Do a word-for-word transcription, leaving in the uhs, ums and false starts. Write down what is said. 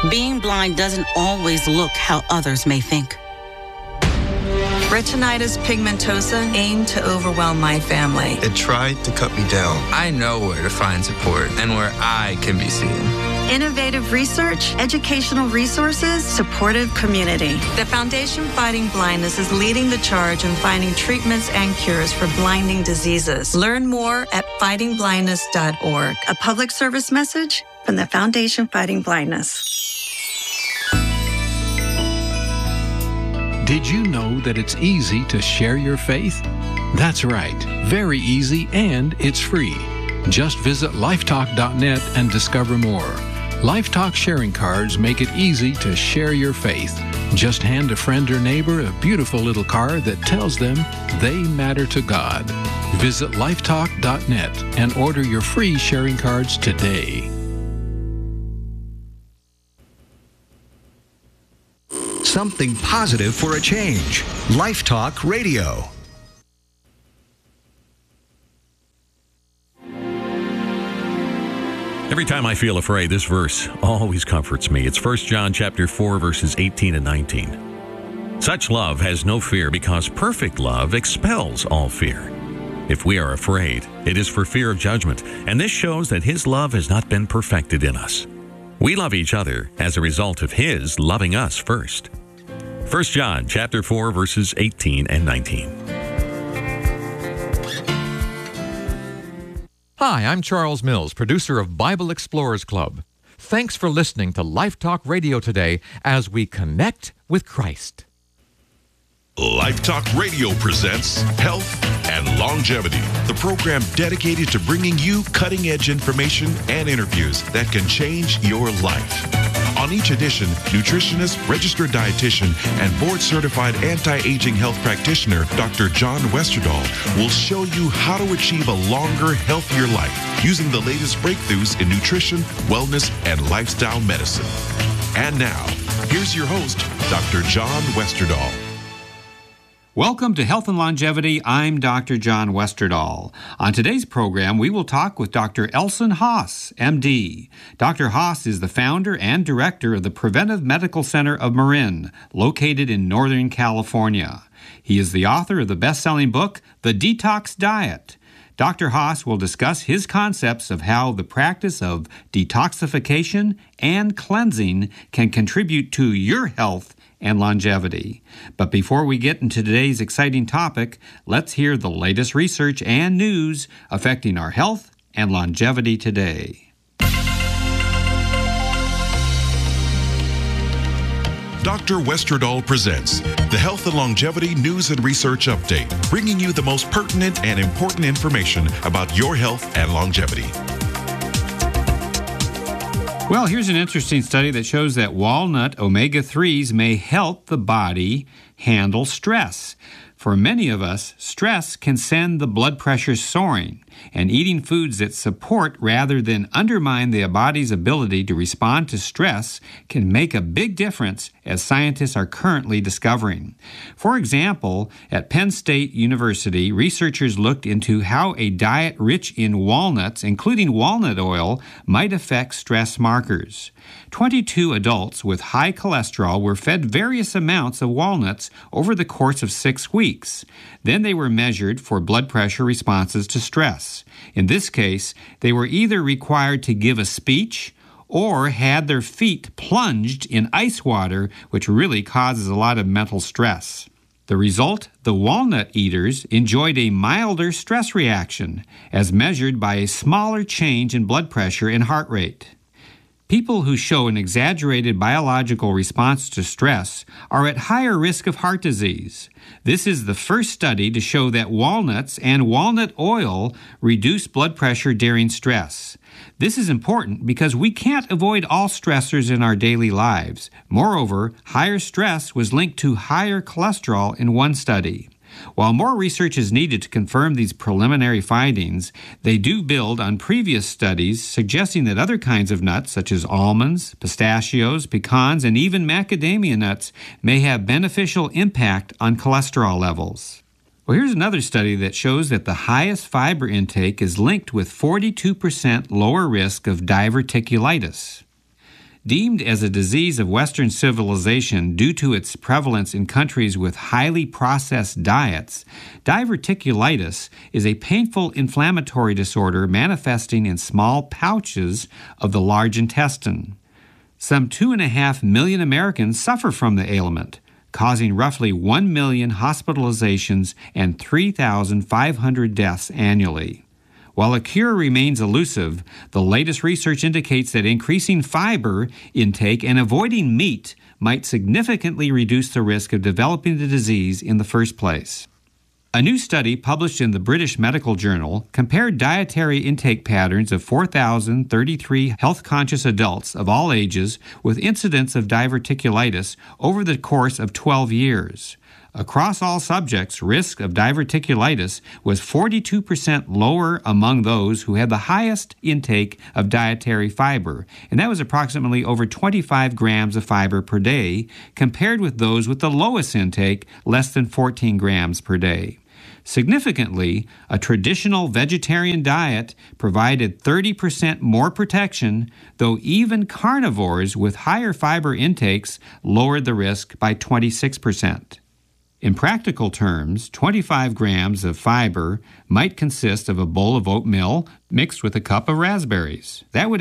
Being blind doesn't always look how others may think. Retinitis pigmentosa aimed to overwhelm my family. It tried to cut me down. I know where to find support and where I can be seen. Innovative research, educational resources, supportive community. The Foundation Fighting Blindness is leading the charge in finding treatments and cures for blinding diseases. Learn more at fighting blindness dot org. A public service message from the Foundation Fighting Blindness. Did you know that it's easy to share your faith? That's right, very easy, and it's free. Just visit lifetalk dot net and discover more. Lifetalk sharing cards make it easy to share your faith. Just hand a friend or neighbor a beautiful little card that tells them they matter to God. Visit lifetalk dot net and order your free sharing cards today. Something positive for a change. Life Talk Radio. Every time I feel afraid, this verse always comforts me. It's First John chapter four, verses eighteen and nineteen. Such love has no fear, because perfect love expels all fear. If we are afraid, it is for fear of judgment, and this shows that His love has not been perfected in us. We love each other as a result of His loving us first. First John chapter four, verses eighteen and nineteen. Hi, I'm Charles Mills, producer of Bible Explorers Club. Thanks for listening to Life Talk Radio today as we connect with Christ. Life Talk Radio presents Health and Longevity, the program dedicated to bringing you cutting-edge information and interviews that can change your life. On each edition, nutritionist, registered dietitian, and board-certified anti-aging health practitioner, Doctor John Westerdahl, will show you how to achieve a longer, healthier life using the latest breakthroughs in nutrition, wellness, and lifestyle medicine. And now, here's your host, Doctor John Westerdahl. Welcome to Health and Longevity. I'm Doctor John Westerdahl. On today's program, we will talk with Doctor Elson Haas, M D. Doctor Haas is the founder and director of the Preventive Medical Center of Marin, located in Northern California. He is the author of the best-selling book, The Detox Diet. Doctor Haas will discuss his concepts of how the practice of detoxification and cleansing can contribute to your health and longevity. But before we get into today's exciting topic, let's hear the latest research and news affecting our health and longevity today. Doctor Westerdahl presents the Health and Longevity News and Research Update, bringing you the most pertinent and important information about your health and longevity. Well, here's an interesting study that shows that walnut omega threes may help the body handle stress. For many of us, stress can send the blood pressure soaring, and eating foods that support rather than undermine the body's ability to respond to stress can make a big difference, as scientists are currently discovering. For example, at Penn State University, researchers looked into how a diet rich in walnuts, including walnut oil, might affect stress markers. twenty-two adults with high cholesterol were fed various amounts of walnuts over the course of six weeks. Then they were measured for blood pressure responses to stress. In this case, they were either required to give a speech or had their feet plunged in ice water, which really causes a lot of mental stress. The result? The walnut eaters enjoyed a milder stress reaction, as measured by a smaller change in blood pressure and heart rate. People who show an exaggerated biological response to stress are at higher risk of heart disease. This is the first study to show that walnuts and walnut oil reduce blood pressure during stress. This is important because we can't avoid all stressors in our daily lives. Moreover, higher stress was linked to higher cholesterol in one study. While more research is needed to confirm these preliminary findings, they do build on previous studies suggesting that other kinds of nuts, such as almonds, pistachios, pecans, and even macadamia nuts, may have beneficial impact on cholesterol levels. Well, here's another study that shows that the highest fiber intake is linked with forty-two percent lower risk of diverticulitis. Deemed as a disease of Western civilization due to its prevalence in countries with highly processed diets, diverticulitis is a painful inflammatory disorder manifesting in small pouches of the large intestine. Some two and a half million Americans suffer from the ailment, causing roughly one million hospitalizations and three thousand five hundred deaths annually. While a cure remains elusive, the latest research indicates that increasing fiber intake and avoiding meat might significantly reduce the risk of developing the disease in the first place. A new study published in the British Medical Journal compared dietary intake patterns of four thousand thirty-three health-conscious adults of all ages with incidence of diverticulitis over the course of twelve years. Across all subjects, risk of diverticulitis was forty-two percent lower among those who had the highest intake of dietary fiber, and that was approximately over twenty-five grams of fiber per day, compared with those with the lowest intake, less than fourteen grams per day. Significantly, a traditional vegetarian diet provided thirty percent more protection, though even carnivores with higher fiber intakes lowered the risk by twenty-six percent. In practical terms, twenty-five grams of fiber might consist of a bowl of oatmeal mixed with a cup of raspberries. That would